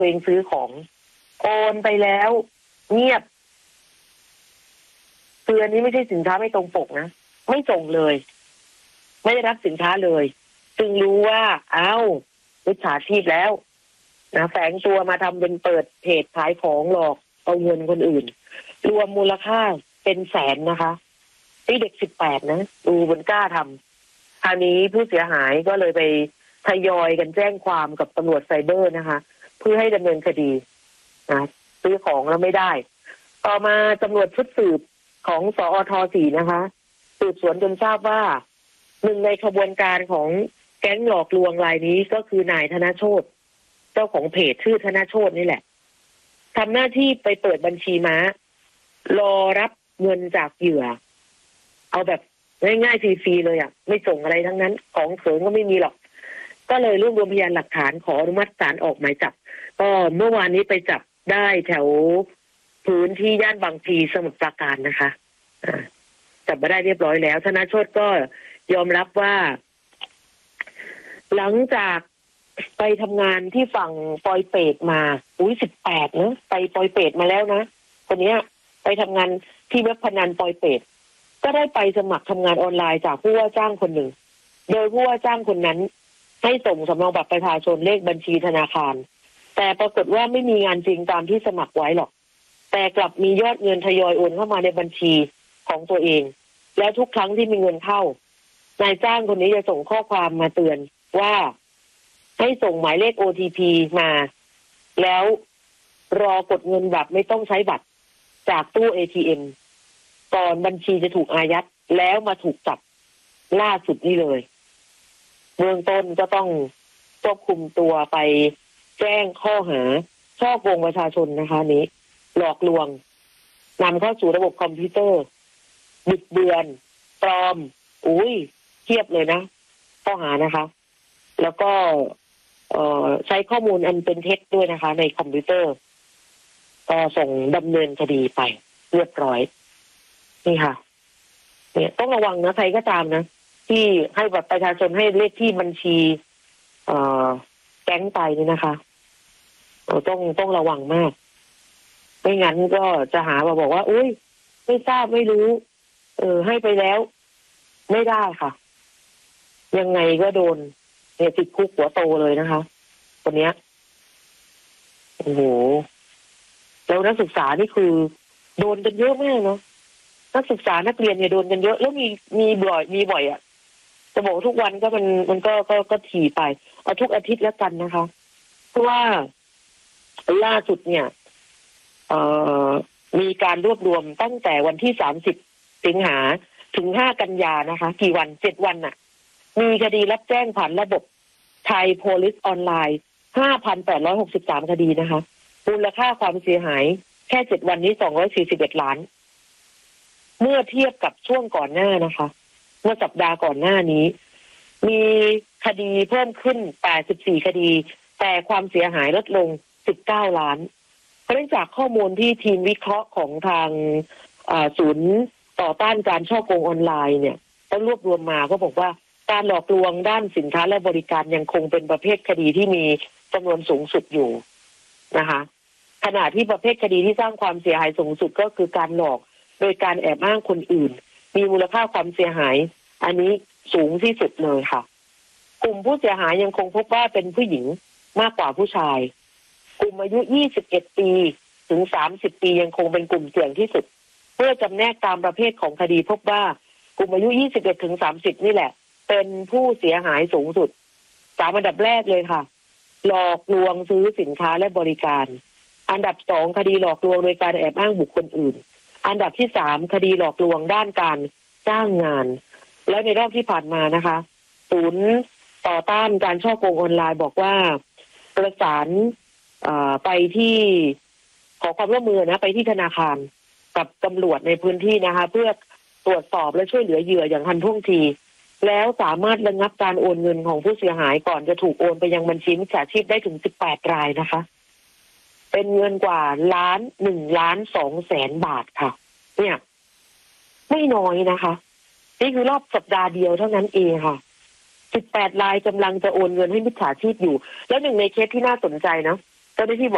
ตัวเองซื้อของโอนไปแล้วเงียบคืออันนี้ไม่ใช่สินค้าไม่ตรงปกนะไม่ส่งเลยไม่ได้รับสินค้าเลยจึงรู้ว่ามิจฉาชีพแล้วนะแฝงตัวมาทำเป็นเปิดเพจขายของหลอกเอาเงินคนอื่นรวมมูลค่าเป็นแสนนะคะที่เด็ก18นะดูบนกล้าทำคราวนี้ผู้เสียหายก็เลยไปทยอยกันแจ้งความกับตำรวจไซเบอร์นะคะเพื่อให้ดำเนินคดีนะซื้อของแล้วไม่ได้ต่อมาตำรวจชุดสืบของสอท4นะคะสืบสวนจนทราบว่าหนึ่งในขบวนการของแก๊งหลอกลวงรายนี้ก็คือนายธนโชติเจ้าของเพจชื่อธนโชตินี่แหละทำหน้าที่ไปเปิดบัญชีม้ารอรับเงินจากเหยื่อเอาแบบง่ายๆฟรีๆเลยไม่ส่งอะไรทั้งนั้นของเขิงก็ไม่มีหรอกก็เลยรวบรวมพยานหลักฐานขออนุมัติศาลออกหมายจับก็เมื่อวานนี้ไปจับได้แถวพื้นที่ย่านบางพลีสมุทรปราการนะคะจับมาได้เรียบร้อยแล้วธนโชติก็ยอมรับว่าหลังจากไปทำงานที่ฝั่งปอยเปตมา18นะไปปอยเปตมาแล้วนะคนนี้ไปทำงานที่เว็บพนันปอยเปตก็ได้ไปสมัครทำงานออนไลน์จากผู้ว่าจ้างคนหนึ่งโดยผู้ว่าจ้างคนนั้นให้ส่งสำเนาบัตรประชาชนเลขบัญชีธนาคารแต่ปรากฏว่าไม่มีงานจริงตามที่สมัครไว้หรอกแต่กลับมียอดเงินทยอยโอนเข้ามาในบัญชีของตัวเองแล้วทุกครั้งที่มีเงินเข้านายจ้างคนนี้จะส่งข้อความมาเตือนว่าให้ส่งหมายเลข OTP มาแล้วรอกดเงินแบบไม่ต้องใช้บัตรจากตู้ ATM ก่อนบัญชีจะถูกอายัดแล้วมาถูกจับล่าสุดนี่เลยเบื้องต้นก็ต้องควบคุมตัวไปแจ้งข้อหาฉ้อโกงประชาชนนะคะนี้หลอกลวงนำเข้าสู่ระบบคอมพิวเตอร์บิดเบือนปลอมเทียบเลยนะข้อหานะคะแล้วก็ใช้ข้อมูลอันเป็นเท็จด้วยนะคะในคอมพิวเตอร์ก็ส่งดำเนินคดีไปเรียบร้อยนี่ค่ะเนี่ยต้องระวังนะใครก็ตามนะที่ให้บัตรประชาชนให้เลขที่บัญชีแก๊งไปนี่นะคะต้องระวังมากไม่งั้นก็จะหามาบอกว่าไม่ทราบไม่รู้ให้ไปแล้วไม่ได้ค่ะยังไงก็โดนเนี่ยติดคุกหัวโตเลยนะคะคนเนี้ยโอ้โหแล้วนักศึกษานี่คือโดนกันเยอะมากเนาะนักศึกษานักเรียนเนี่ยโดนกันเยอะแล้วมีบ่อยจะบอกทุกวันก็มันก็ถี่ไปเอาทุกอาทิตย์แล้วกันนะคะเพราะว่าล่าสุดเนี่ยมีการรวบรวมตั้งแต่วันที่30 สิงหาถึง5 กันยานะคะกี่วัน7 วันมีคดีรับแจ้งผ่านระบบไทยโพลิสออนไลน์ 5,863 คดีนะคะมูลค่าความเสียหายแค่7 วันนี้241 ล้านเมื่อเทียบกับช่วงก่อนหน้านะคะเมื่อสัปดาห์ก่อนหน้านี้มีคดีเพิ่มขึ้น84 คดีแต่ความเสียหายลดลง19 ล้านเนื่องจากข้อมูลที่ทีมวิเคราะห์ของทางศูนย์ต่อต้านการฉ้อโกงออนไลน์เนี่ยต้องรวบรวมมาก็บอกว่าการหลอกลวงด้านสินค้าและบริการยังคงเป็นประเภทคดีที่มีจำนวนสูงสุดอยู่นะคะขณะที่ประเภทคดีที่สร้างความเสียหายสูงสุดก็คือการหลอกโดยการแอบอ้างคนอื่นมีมูลค่าความเสียหายอันนี้สูงที่สุดเลยค่ะกลุ่มผู้เสียหายยังคงพบว่าเป็นผู้หญิงมากกว่าผู้ชายกลุ่มอายุ21 ปีถึง30 ปียังคงเป็นกลุ่มเสี่ยงที่สุดเพื่อจำแนกตามประเภทของคดีพบว่ากลุ่มอายุ21 ถึง 30นี่แหละเป็นผู้เสียหายสูงสุด3 อันดับแรกเลยค่ะหลอกลวงซื้อสินค้าและบริการอันดับ2คดีหลอกลวงโดยการแอบอ้างบุคคลอื่นอันดับที่3คดีหลอกลวงด้านการจ้างงานแล้วในรอบที่ผ่านมานะคะศูนย์ต่อต้านการฉ้อโกงออนไลน์บอกว่าประสานไปที่ขอความร่วมมือนะไปที่ธนาคารกับตำรวจในพื้นที่นะคะเพื่อตรวจสอบและช่วยเหลือเหยื่ออย่างทันท่วงทีแล้วสามารถระงับการโอนเงินของผู้เสียหายก่อนจะถูกโอนไปยังบัญชีมิจฉาชีพได้ถึง18 รายนะคะเป็นเงินกว่า1,200,000 บาทค่ะเนี่ยไม่น้อยนะคะนี่คือรอบสัปดาห์เดียวเท่านั้นเองค่ะ18 รายกำลังจะโอนเงินให้มิจฉาชีพอยู่แล้วหนึ่งในเคสที่น่าสนใจนะเจ้าหน้าที่บอก